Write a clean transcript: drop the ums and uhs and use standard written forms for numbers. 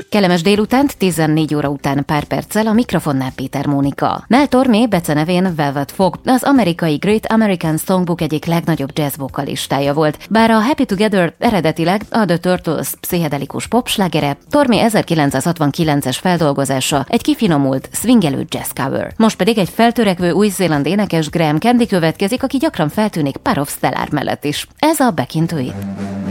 Kellemes délutánt, 14 óra után pár perccel a mikrofonnál Péter Mónika. Nell Tormé, becenevén Velvet Fog, az amerikai Great American Songbook egyik legnagyobb jazz vokalistája volt. Bár a Happy Together eredetileg a The Turtles pszichedelikus popslágere, Tormé 1969-es feldolgozása egy kifinomult, swingelő jazz cover. Most pedig egy feltörekvő új-zéland énekes Graham Candy következik, aki gyakran feltűnik Part of Stellar mellett is. Ez a Back Into It.